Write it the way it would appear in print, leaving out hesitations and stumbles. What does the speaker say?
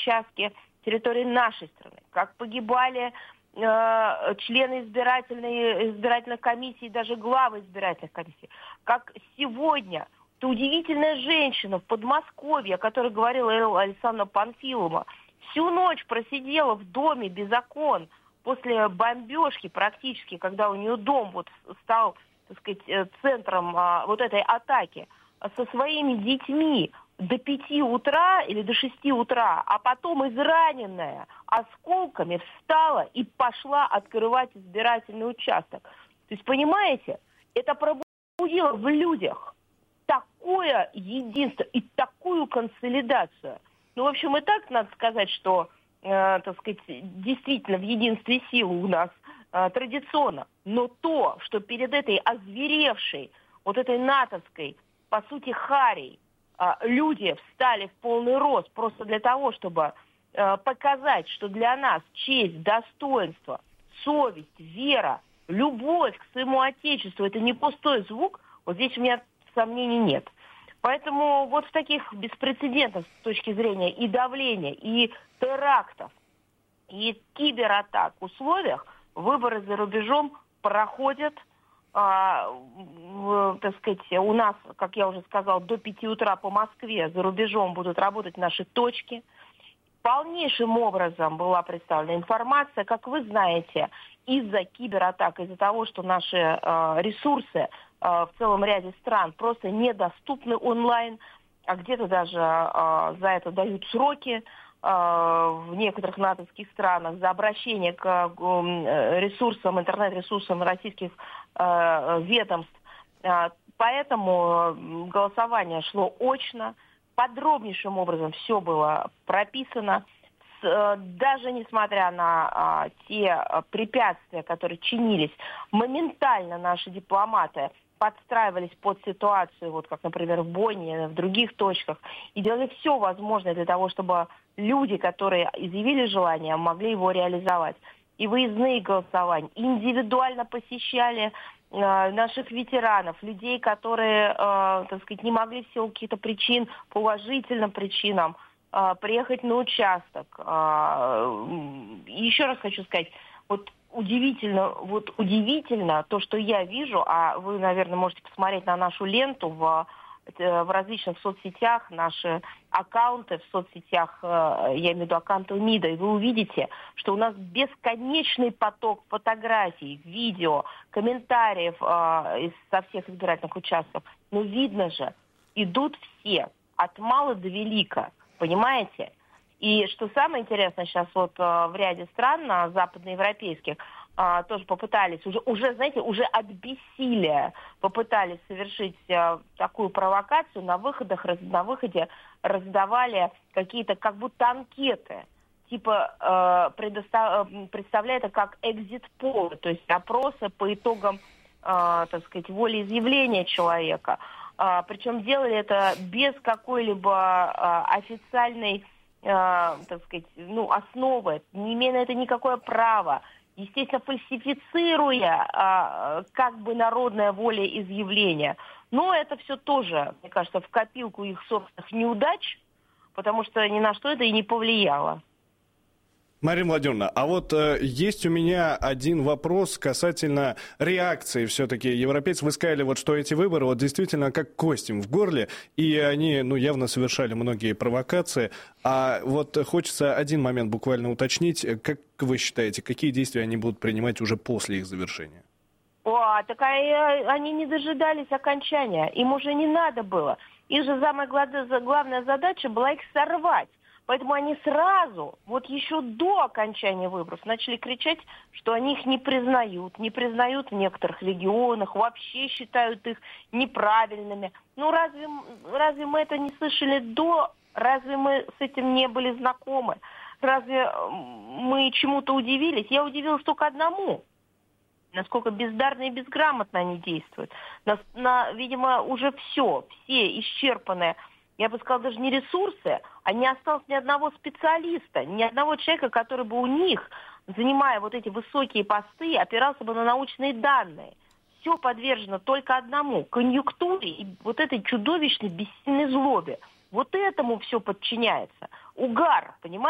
участке территории нашей страны, как погибали члены избирательных комиссий, даже главы избирательных комиссий, как сегодня та удивительная женщина в Подмосковье, о которой говорила Элла Александровна Панфилова, всю ночь просидела в доме без окон после бомбежки практически, когда у нее дом вот стал, так сказать, центром вот этой атаки, со своими детьми до 5 утра или до 6 утра, а потом израненная осколками встала и пошла открывать избирательный участок. То есть, понимаете, это пробудило в людях такое единство и такую консолидацию. Ну, в общем, и так надо сказать, что, так сказать, действительно в единстве сил у нас традиционно. Но то, что перед этой озверевшей, вот этой натовской, по сути, харей, люди встали в полный рост просто для того, чтобы показать, что для нас честь, достоинство, совесть, вера, любовь к своему Отечеству – это не пустой звук, вот здесь у меня сомнений нет. Поэтому вот в таких беспрецедентных с точки зрения и давления, и терактов, и кибератак условиях выборы за рубежом проходят, так сказать, у нас, как я уже сказала, до 5 утра по Москве, за рубежом будут работать наши точки. Полнейшим образом была представлена информация, как вы знаете, из-за кибератак, из-за того, что наши ресурсы в целом ряде стран просто недоступны онлайн, а где-то даже за это дают сроки в некоторых натовских странах за обращение к ресурсам, интернет-ресурсам российских ведомств. Поэтому голосование шло очно, подробнейшим образом все было прописано. Даже несмотря на те препятствия, которые чинились, моментально наши дипломаты подстраивались под ситуацию, вот как, например, в Бонне, в других точках, и делали все возможное для того, чтобы люди, которые изъявили желание, могли его реализовать. И выездные голосования, индивидуально посещали наших ветеранов, людей, которые, так сказать, не могли в силу каких-то причин, по уважительным причинам, приехать на участок. Еще раз хочу сказать, вот удивительно то, что я вижу, а вы, наверное, можете посмотреть на нашу ленту в различных соцсетях, наши аккаунты в соцсетях, я имею в виду аккаунты МИДа, и вы увидите, что у нас бесконечный поток фотографий, видео, комментариев со всех избирательных участков. Но видно же, идут все, от мала до велика, понимаете? И что самое интересное, сейчас вот в ряде стран западноевропейских тоже попытались, уже, знаете, уже от бессилия попытались совершить такую провокацию, на выходе раздавали какие-то как будто анкеты, типа представляя это как экзит-полы, то есть опросы по итогам, так сказать, волеизъявления человека. Причем делали это без какой-либо официальной, так сказать, основы, не имея на это никакое право, естественно, фальсифицируя как бы народное волеизъявление. Но это все тоже, мне кажется, в копилку их собственных неудач, потому что ни на что это и не повлияло. Марина Владимировна, а вот есть у меня один вопрос касательно реакции все-таки европейцев. Вы сказали, вот, что эти выборы вот, действительно как костям в горле, и они явно совершали многие провокации. А вот хочется один момент буквально уточнить. Как вы считаете, какие действия они будут принимать уже после их завершения? Так они не дожидались окончания, им уже не надо было. Их же самая главная задача была их сорвать. Поэтому они сразу, вот еще до окончания выборов, начали кричать, что они их не признают в некоторых регионах, вообще считают их неправильными. Ну разве мы это не слышали разве мы с этим не были знакомы? Разве мы чему-то удивились? Я удивилась только одному, насколько бездарно и безграмотно они действуют. Видимо, уже все исчерпанные. Я бы сказала, даже не ресурсы, а не осталось ни одного специалиста, ни одного человека, который бы у них, занимая вот эти высокие посты, опирался бы на научные данные. Все подвержено только одному – конъюнктуре и вот этой чудовищной бессильной злобе. Вот этому все подчиняется. Угар, понимаете?